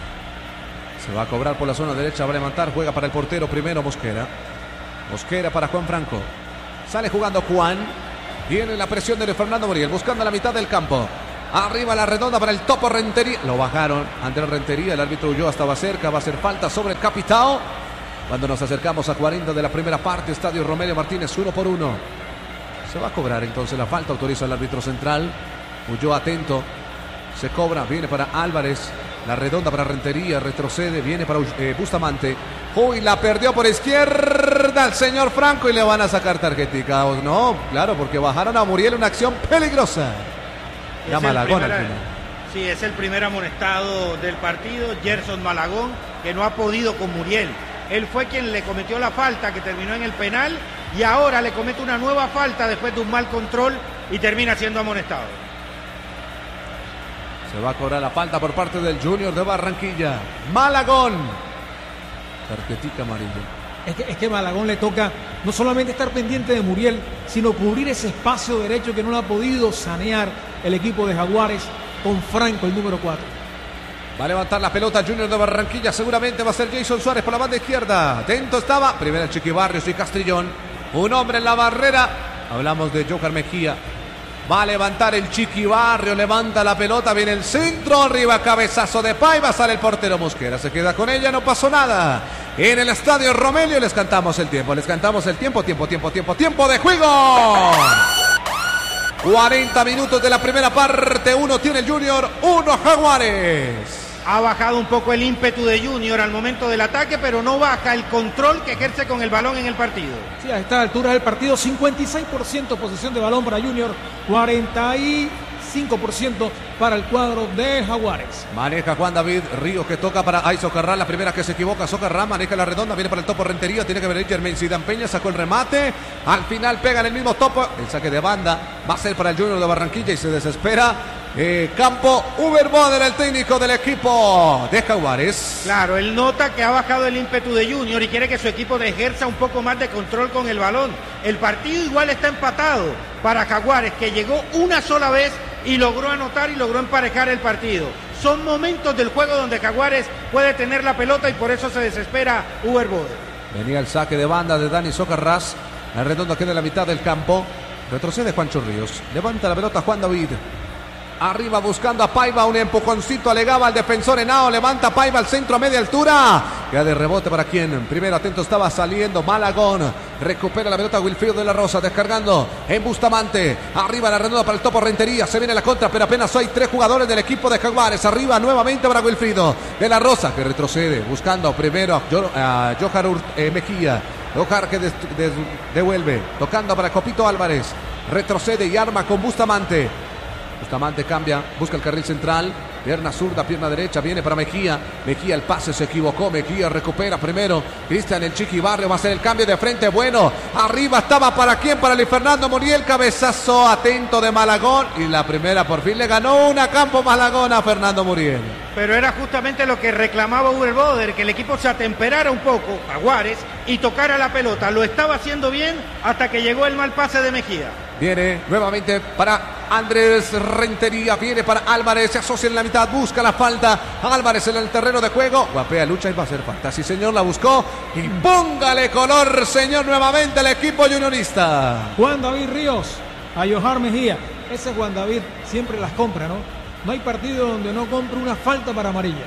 Se va a cobrar por la zona derecha, va a levantar, juega para el portero primero Mosquera. Mosquera para Juan Franco. Sale jugando Juan. Viene la presión de Fernando Muriel, buscando la mitad del campo. Arriba la redonda para el Topo Rentería. Lo bajaron ante la Rentería, el árbitro huyó, estaba cerca, va a hacer falta sobre el Capitao. Cuando nos acercamos a 40 de la primera parte, Estadio Romelio Martínez, 1-1. Se va a cobrar entonces la falta, autoriza el árbitro central. Huyó atento. Se cobra, viene para Álvarez. La redonda para Rentería, retrocede, viene para Bustamante. Uy, la perdió por izquierda el señor Franco y le van a sacar tarjetica. No, claro, porque bajaron a Muriel, una acción peligrosa. Ya Malagón al final.
Sí, es el primer amonestado del partido, Gerson Malagón, que no ha podido con Muriel. Él fue quien le cometió la falta que terminó en el penal y ahora le comete una nueva falta después de un mal control y termina siendo amonestado.
Se va a cobrar la falta por parte del Junior de Barranquilla. Malagón. Tarjetica amarilla.
Es que Malagón le toca no solamente estar pendiente de Muriel, sino cubrir ese espacio derecho que no lo ha podido sanear el equipo de Jaguares con Franco, el número 4.
Va a levantar la pelota Junior de Barranquilla. Seguramente va a ser Jason Suárez por la banda izquierda. Atento estaba. Primera el Chiqui Barrios y Castrillón. Un hombre en la barrera. Hablamos de Joker Mejía. Va a levantar el Chiqui Barrio, levanta la pelota, viene el centro, arriba cabezazo de Paiva, sale el portero Mosquera, se queda con ella, no pasó nada. En el estadio Romelio les cantamos el tiempo, tiempo de juego. 40 minutos de la primera parte, 1 tiene el Junior, 1 Jaguares.
Ha bajado un poco el ímpetu de Junior al momento del ataque, pero no baja el control que ejerce con el balón en el partido.
Sí, a esta altura del partido, 56% posesión de balón para Junior, 45% para el cuadro de Jaguares.
Maneja Juan David Ríos, que toca para Socarrá, la primera que se equivoca, Socarrá, maneja la redonda, viene para el topo Rentería, tiene que venir Germain Zidane Peña, sacó el remate, al final pega en el mismo topo, el saque de banda va a ser para el Junior de Barranquilla y se desespera. Campo Uber Boder, el técnico del equipo de Jaguares.
Claro, él nota que ha bajado el ímpetu de Junior y quiere que su equipo ejerza un poco más de control con el balón. El partido igual está empatado para Jaguares, que llegó una sola vez y logró anotar y logró emparejar el partido. Son momentos del juego donde Jaguares puede tener la pelota y por eso se desespera Uber Boder.
Venía el saque de banda de Dani Socarrás. La redonda queda en la mitad del campo. Retrocede Juancho Ríos. Levanta la pelota Juan David. Arriba buscando a Paiva, un empujoncito alegaba al defensor Henao, levanta Paiva al centro a media altura, queda de rebote para quien, primero atento estaba saliendo Malagón, recupera la pelota Wilfrido de la Rosa, descargando en Bustamante, arriba la redonda para el topo Rentería, se viene la contra, pero apenas hay 3 jugadores del equipo de Jaguares, arriba nuevamente para Wilfrido de la Rosa, que retrocede, buscando primero a Johar Mejía, Johar que devuelve, tocando para Copito Álvarez, retrocede y arma con Bustamante. Bustamante cambia, busca el carril central, pierna zurda, pierna derecha, viene para Mejía, Mejía el pase, se equivocó, Mejía recupera primero, Cristian el Chiqui Barrio va a hacer el cambio de frente, bueno, arriba estaba para quién, para Luis Fernando Muriel, cabezazo atento de Malagón y la primera por fin le ganó una Campo Malagón a Fernando Muriel.
Pero era justamente lo que reclamaba Uber Boder, que el equipo se atemperara un poco, Jaguares, y tocara la pelota, lo estaba haciendo bien hasta que llegó el mal pase de Mejía.
Viene nuevamente para Andrés Rentería, viene para Álvarez, se asocia en la mitad, busca la falta, Álvarez en el terreno de juego, guapea, lucha y va a ser falta, sí señor, la buscó y póngale color señor nuevamente el equipo juniorista.
Juan David Ríos, a Johar Mejía, ese Juan David siempre las compra, ¿no? No hay partido donde no compre una falta para amarilla.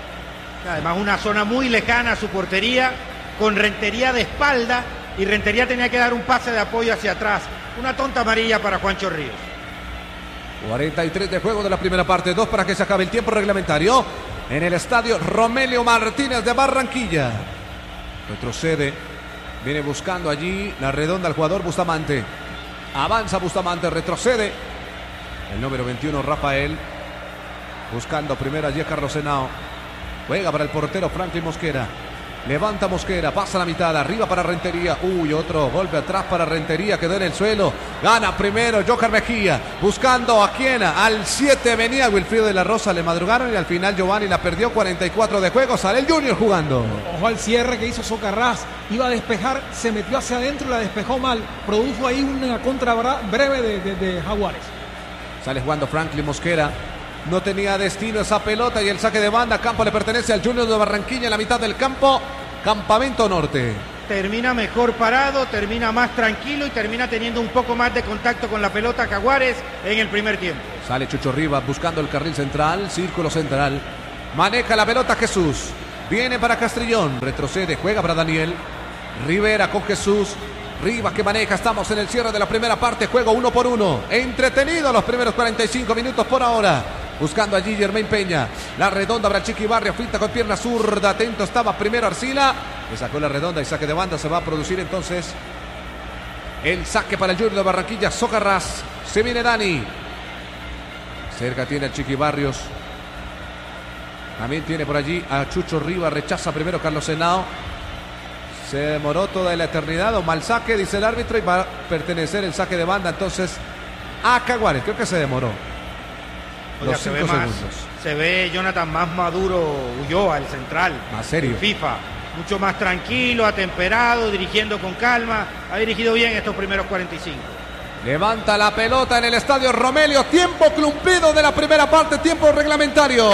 Además una zona muy lejana a su portería, con Rentería de espalda y Rentería tenía que dar un pase de apoyo hacia atrás. Una tonta amarilla para Juancho Ríos.
43 de juego de la primera parte, 2 para que se acabe el tiempo reglamentario en el estadio Romelio Martínez de Barranquilla. Retrocede, viene buscando allí la redonda el jugador Bustamante. Avanza Bustamante, retrocede. El número 21 Rafael, buscando primero allí a Carlos Henao. Juega para el portero Franklin Mosquera. Levanta Mosquera, pasa la mitad, arriba para Rentería. Uy, otro golpe atrás para Rentería, quedó en el suelo. Gana primero Johar Mejía, buscando a quién, al 7 venía Wilfrido de la Rosa, le madrugaron y al final Giovanni la perdió, 44 de juego, sale el Junior jugando.
Ojo al cierre que hizo Socarrás, iba a despejar, se metió hacia adentro y la despejó mal. Produjo ahí una contra breve de Jaguares.
Sale jugando Franklin Mosquera. No tenía destino esa pelota y el saque de banda. Campo le pertenece al Junior de Barranquilla en la mitad del campo. Campamento Norte.
Termina mejor parado, termina más tranquilo y termina teniendo un poco más de contacto con la pelota Jaguares en el primer tiempo.
Sale Chucho Rivas buscando el carril central, círculo central. Maneja la pelota Jesús. Viene para Castrillón, retrocede, juega para Daniel. Rivera con Jesús. Rivas que maneja, estamos en el cierre de la primera parte, juego 1 por 1. Entretenido los primeros 45 minutos por ahora. buscando allí Germain Peña. La redonda para el Chiqui Barrio, finta con pierna zurda. Atento estaba primero Arcila. Le sacó la redonda y saque de banda. Se va a producir entonces el saque para el Junior de Barranquilla. Socarrás. Se viene Dani. Cerca tiene el Chiqui Barrios. También tiene por allí a Chucho Rivas. Rechaza primero Carlos Henao. Se demoró toda la eternidad. O mal saque, dice el árbitro. Y va a pertenecer el saque de banda entonces a Caguares. Creo que se demoró.
Oiga,
Los 5 segundos.
Se ve Jonathan más maduro, Ulloa, el central.
Más serio.
FIFA. Mucho más tranquilo, atemperado, dirigiendo con calma. Ha dirigido bien estos primeros 45.
Levanta la pelota en el estadio Romelio. Tiempo cumplido de la primera parte. Tiempo reglamentario.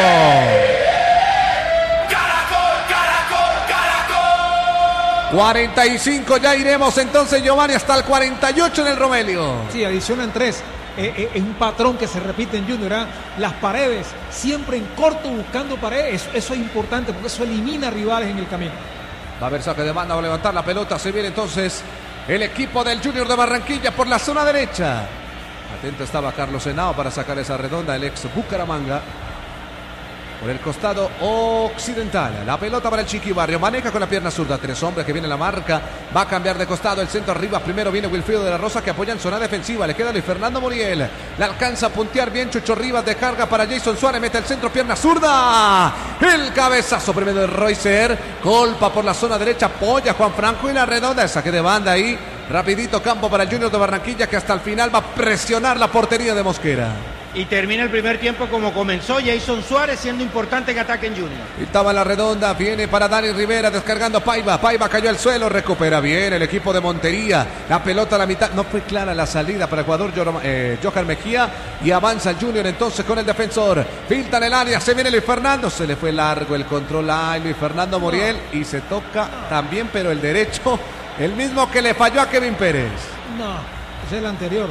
45, ya iremos entonces, Giovanni, hasta el 48 en el Romelio.
Sí, adicionan 3. Es un patrón que se repite en Junior, ¿eh? Las paredes, siempre en corto buscando paredes. Eso es importante porque eso elimina rivales en el camino.
Va a haber saque de banda, va a levantar la pelota. Se viene entonces el equipo del Junior de Barranquilla por la zona derecha. Atento estaba Carlos Henao para sacar esa redonda, el ex Bucaramanga. Por el costado occidental, la pelota para el Chiqui Barrio, maneja con la pierna zurda, 3 hombres que viene la marca, va a cambiar de costado, el centro arriba, primero viene Wilfrido de la Rosa que apoya en zona defensiva, le queda Luis Fernando Muriel, le alcanza a puntear bien Chucho Rivas, de carga para Jason Suárez, mete el centro, pierna zurda, el cabezazo primero de Reuser, golpa por la zona derecha, apoya Juan Franco y la redonda, el saque de banda ahí, rapidito campo para el Junior de Barranquilla que hasta el final va a presionar la portería de Mosquera.
Y termina el primer tiempo como comenzó Jason Suárez, siendo importante en ataque en Junior.
Y estaba la redonda, viene para Dani Rivera, descargando Paiva. Paiva cayó al suelo, recupera bien el equipo de Montería. La pelota a la mitad, no fue clara la salida para Ecuador, Johan Mejía. Y avanza el Junior entonces con el defensor. Filtra en el área, se viene Luis Fernando. Se le fue largo el control a Luis Fernando Muriel. Y se toca también, pero el derecho, el mismo que le falló a Kevin Pérez.
No, es el anterior.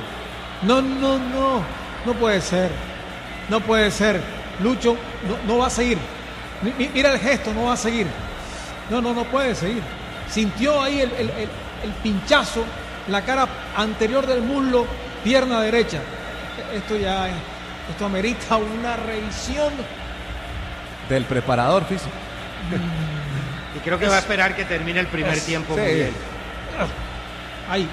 No puede ser. No puede ser. Lucho no va a seguir. Mira el gesto, no va a seguir. No puede seguir. Sintió ahí el pinchazo, la cara anterior del muslo, pierna derecha. Esto amerita una revisión
del preparador físico.
Y creo que va a esperar que termine el primer tiempo.
Sí.
Muriel.
Ahí.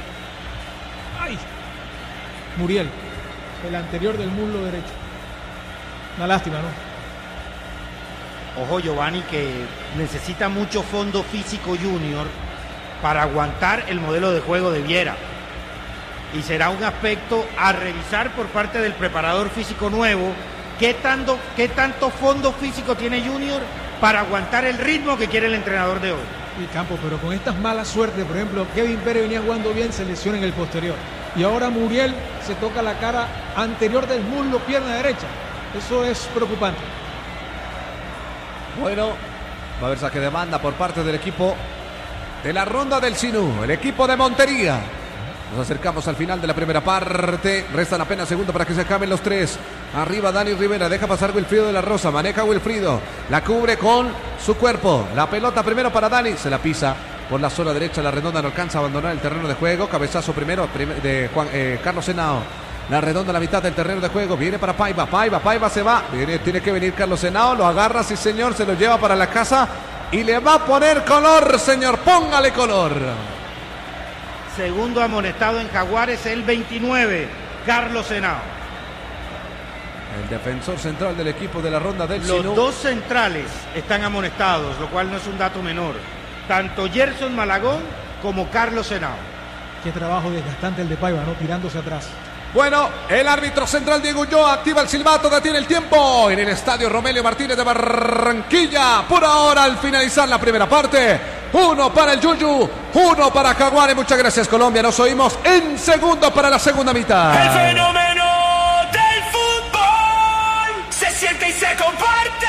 Muriel. El anterior del muslo derecho. Una lástima, ¿no?
Ojo, Giovanni, que necesita mucho fondo físico Junior para aguantar el modelo de juego de Viera. Y será un aspecto a revisar por parte del preparador físico nuevo. ¿Qué tanto fondo físico tiene Junior para aguantar el ritmo que quiere el entrenador de hoy?
Y Campo, pero con estas malas suertes, por ejemplo, Kevin Pérez venía jugando bien, se lesiona en el posterior. Y ahora Muriel se toca la cara anterior del muslo, pierna derecha. Eso es preocupante.
Bueno, va a haber saque de banda por parte del equipo de la ronda del Sinú, el equipo de Montería. Nos acercamos al final de la primera parte. Restan apenas segundos para que se acaben los 3. Arriba Dani Rivera, deja pasar Wilfrido de la Rosa, maneja Wilfrido, la cubre con su cuerpo. La pelota primero para Dani, se la pisa por la zona derecha, la redonda no alcanza a abandonar el terreno de juego. Cabezazo primero de Carlos Henao. La redonda a la mitad del terreno de juego, viene para Paiva, Paiva se va, tiene que venir Carlos Henao, lo agarra, sí señor, se lo lleva para la casa y le va a poner color, señor, póngale color.
Segundo amonestado en Jaguares, el 29, Carlos Henao.
El defensor central del equipo de la ronda del Sinú.
Los 2 centrales están amonestados, lo cual no es un dato menor. Tanto Gerson Malagón como Carlos Henao.
Qué trabajo desgastante el de Paiva, ¿no? Tirándose atrás.
Bueno, el árbitro central Diego Ulloa activa el silbato, detiene el tiempo en el estadio Romelio Martínez de Barranquilla. Por ahora, al finalizar la primera parte, 1 para el Yuyu, 1 para Jaguares. Muchas gracias, Colombia. Nos oímos en segundo para la segunda mitad.
El fenómeno del fútbol se siente y se comparte.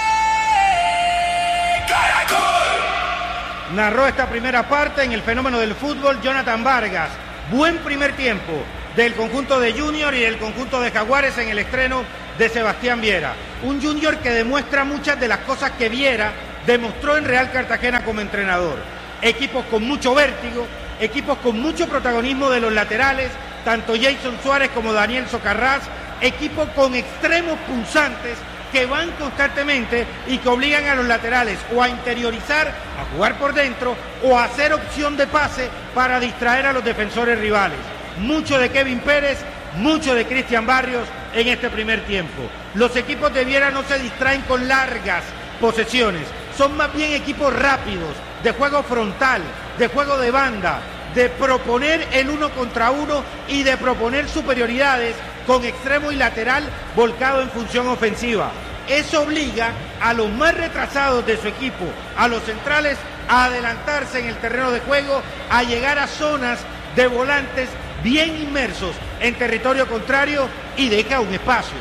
Caracol.
Narró esta primera parte en el fenómeno del fútbol Jonathan Vargas. Buen primer tiempo del conjunto de Junior y del conjunto de Jaguares en el estreno de Sebastián Viera. Un Junior que demuestra muchas de las cosas que Viera demostró en Real Cartagena como entrenador. Equipos con mucho vértigo, equipos con mucho protagonismo de los laterales, tanto Jason Suárez como Daniel Socarrás, equipo con extremos punzantes que van constantemente y que obligan a los laterales o a interiorizar, a jugar por dentro o a hacer opción de pase para distraer a los defensores rivales. Mucho de Kevin Pérez, mucho de Cristian Barrios en este primer tiempo. Los equipos de Viera no se distraen con largas posesiones, son más bien equipos rápidos, de juego frontal, de juego de banda, de proponer el 1 contra 1 y de proponer superioridades con extremo y lateral volcado en función ofensiva. Eso obliga a los más retrasados de su equipo, a los centrales, a adelantarse en el terreno de juego, a llegar a zonas de volantes bien inmersos en territorio contrario y deja un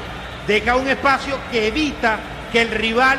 espacio que evita que el rival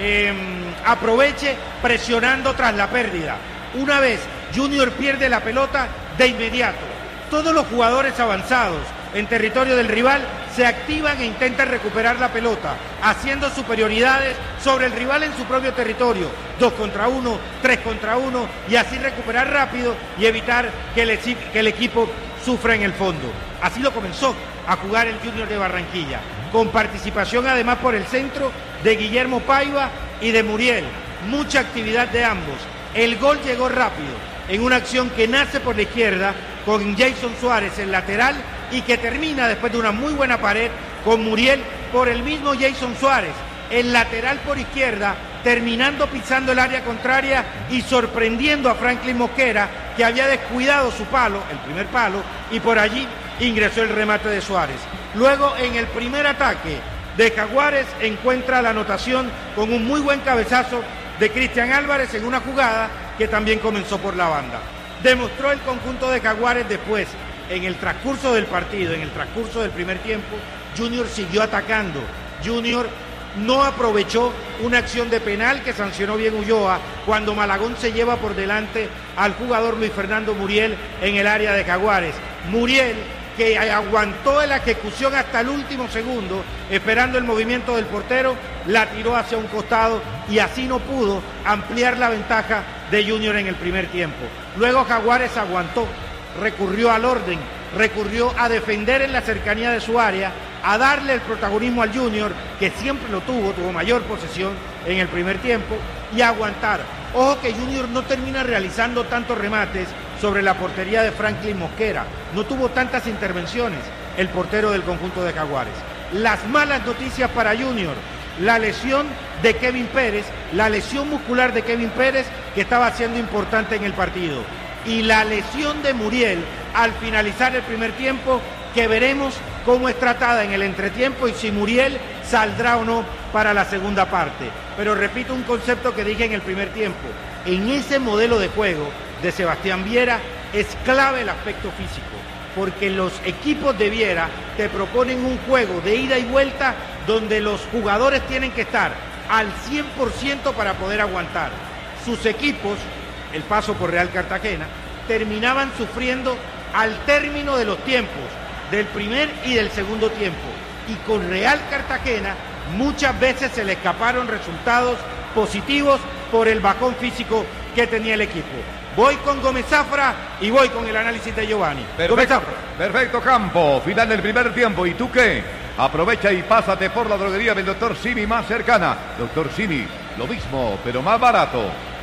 aproveche presionando tras la pérdida. Una vez Junior pierde la pelota, de inmediato todos los jugadores avanzados en territorio del rival se activan e intentan recuperar la pelota, haciendo superioridades sobre el rival en su propio territorio, 2 contra 1, 3 contra 1, y así recuperar rápido y evitar que el equipo sufra en el fondo. Así lo comenzó a jugar el Junior de Barranquilla, con participación además por el centro de Guillermo Paiva y de Muriel. Mucha actividad de ambos. El gol llegó rápido, en una acción que nace por la izquierda, con Jason Suárez el lateral, y que termina después de una muy buena pared con Muriel por el mismo Jason Suárez, el lateral por izquierda, terminando pisando el área contraria y sorprendiendo a Franklin Mosquera, que había descuidado su palo, el primer palo, y por allí ingresó el remate de Suárez. Luego, en el primer ataque de Jaguares, encuentra la anotación con un muy buen cabezazo de Cristian Álvarez en una jugada que también comenzó por la banda. Demostró el conjunto de Jaguares después, en el transcurso del partido, en el transcurso del primer tiempo, Junior siguió atacando. Junior no aprovechó una acción de penal que sancionó bien Ulloa cuando Malagón se lleva por delante al jugador Luis Fernando Muriel en el área de Jaguares. Muriel, que aguantó la ejecución hasta el último segundo, esperando el movimiento del portero, la tiró hacia un costado y así no pudo ampliar la ventaja de Junior en el primer tiempo. Luego Jaguares aguantó, recurrió al orden, recurrió a defender en la cercanía de su área, a darle el protagonismo al Junior, que siempre lo tuvo mayor posesión en el primer tiempo, y a aguantar. Ojo que Junior no termina realizando tantos remates sobre la portería de Franklin Mosquera, no tuvo tantas intervenciones el portero del conjunto de Jaguares. Las malas noticias para Junior: la lesión de Kevin Pérez, la lesión muscular de Kevin Pérez, que estaba siendo importante en el partido, y la lesión de Muriel al finalizar el primer tiempo, que veremos cómo es tratada en el entretiempo y si Muriel saldrá o no para la segunda parte. Pero repito un concepto que dije en el primer tiempo: en ese modelo de juego de Sebastián Viera es clave el aspecto físico, porque los equipos de Viera te proponen un juego de ida y vuelta donde los jugadores tienen que estar al 100% para poder aguantar. Sus equipos, el paso por Real Cartagena, terminaban sufriendo al término de los tiempos, del primer y del segundo tiempo, y con Real Cartagena muchas veces se le escaparon resultados positivos por el bajón físico que tenía el equipo. Voy con Gómez Zafra y voy con el análisis de Giovanni.
Perfecto, Campo. Final del primer tiempo. ¿Y tú qué? Aprovecha y pásate por la droguería del Dr. Simi más cercana. Dr. Simi, lo mismo, pero más barato.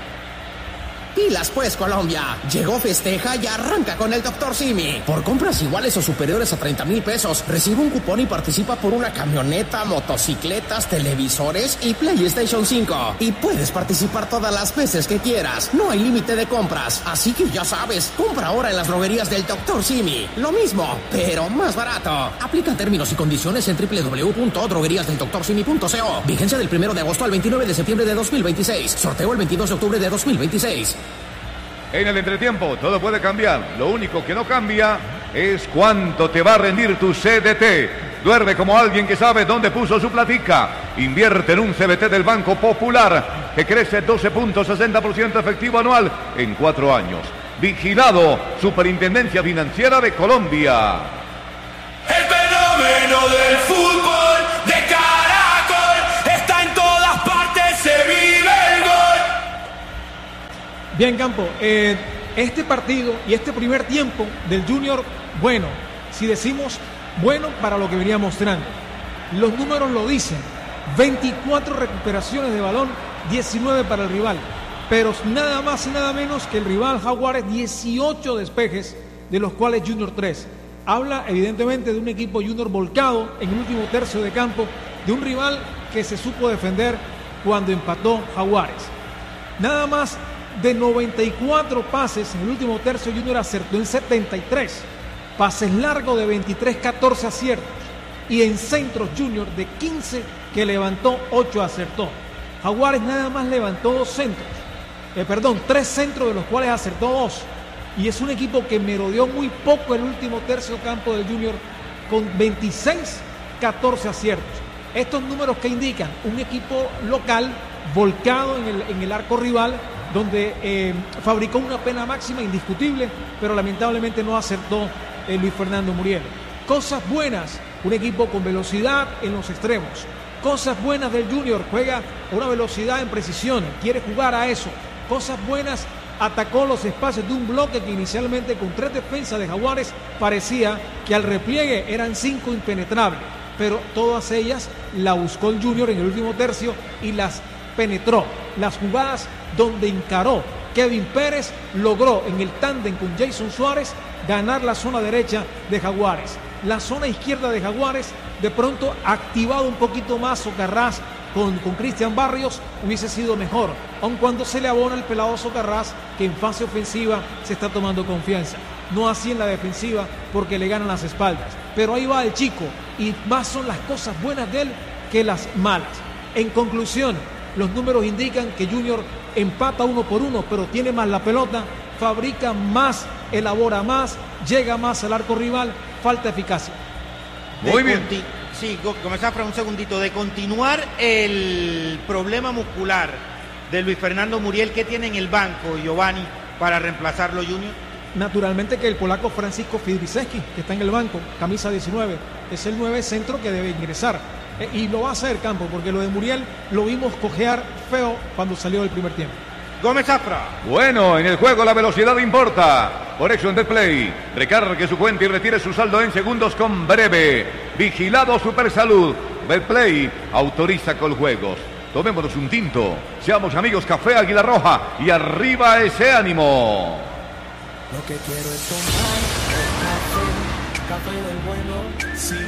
Pilas pues, Colombia. Llegó, festeja y arranca con el Dr. Simi. Por compras iguales o superiores a 30,000 pesos, recibe un cupón y participa por una camioneta, motocicletas, televisores y PlayStation 5. Y puedes participar todas las veces que quieras. No hay límite de compras. Así que ya sabes, compra ahora en las droguerías del Dr. Simi. Lo mismo, pero más barato. Aplica términos y condiciones en www.drogueriasdeldoctorsimi.co. Vigencia del 1 de agosto al 29 de septiembre de 2026. Sorteo el 22 de octubre de 2026.
En el entretiempo todo puede cambiar. Lo único que no cambia es cuánto te va a rendir tu CDT. Duerme como alguien que sabe dónde puso su platica. Invierte en un CBT del Banco Popular que crece 12.60% efectivo anual en 4 años. Vigilado Superintendencia Financiera de Colombia.
El fenómeno del fútbol de Caracol está en todas partes, se vive el gol.
Bien, Campo, este partido y este primer tiempo del Junior, bueno, si decimos bueno para lo que venía mostrando. Los números lo dicen: 24 recuperaciones de balón, 19 para el rival, pero nada más y nada menos que el rival Jaguares 18 despejes, de los cuales Junior 3. Habla evidentemente de un equipo Junior volcado en el último tercio de campo, de un rival que se supo defender cuando empató Jaguares. Nada más de 94 pases en el último tercio, Junior acertó en 73. Pases largos de 23, 14 aciertos. Y en centros, Junior de 15 que levantó, 8 acertó. Jaguares nada más levantó 3 centros, de los cuales acertó 2. Y es un equipo que merodeó muy poco el último tercio campo del Junior, con 26, 14 aciertos. Estos números que indican un equipo local volcado en el arco rival, donde fabricó una pena máxima indiscutible, pero lamentablemente no acertó Luis Fernando Muriel. Cosas buenas, un equipo con velocidad en los extremos. Cosas buenas del Junior, juega a una velocidad en precisión, quiere jugar a eso. Cosas buenas, atacó los espacios de un bloque que inicialmente con 3 defensas de Jaguares parecía que al repliegue eran 5 impenetrables, pero todas ellas la buscó el Junior en el último tercio y las penetró. Las jugadas donde encaró Kevin Pérez, logró en el tándem con Jason Suárez ganar la zona derecha de Jaguares. La zona izquierda de Jaguares, de pronto activado un poquito más Socarrás con Cristian Barrios, hubiese sido mejor, aun cuando se le abona el pelado Socarrás, que en fase ofensiva se está tomando confianza. No así en la defensiva, porque le ganan las espaldas. Pero ahí va el chico, y más son las cosas buenas de él que las malas. En conclusión, los números indican que Junior empata 1-1, pero tiene más la pelota, fabrica más, elabora más, llega más al arco rival, falta eficacia.
Muy bien.
Sí, comenzamos un segundito. De continuar el problema muscular de Luis Fernando Muriel, ¿qué tiene en el banco, Giovanni, para reemplazarlo, Junior?
Naturalmente que el polaco Francisco Fidriszewski, que está en el banco, camisa 19, es el 9 centro que debe ingresar. Y lo va a hacer Campo, porque lo de Muriel lo vimos cojear feo cuando salió del primer tiempo.
Gómez Zafra.
Bueno, en el juego la velocidad importa. Por eso en Betplay, recargue su cuenta y retire su saldo en segundos con Breve. Vigilado Supersalud. Betplay autoriza con juegos. Tomémonos un tinto. Seamos amigos Café Águila Roja. Y arriba ese ánimo.
Lo que quiero es tomar café del bueno. Sí.